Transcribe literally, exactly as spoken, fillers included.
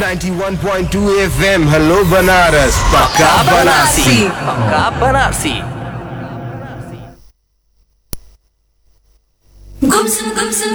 ninety-one point two F M hello Banaras पक्का बनारसी पक्का बनारसी। गुमसुम गुमसुम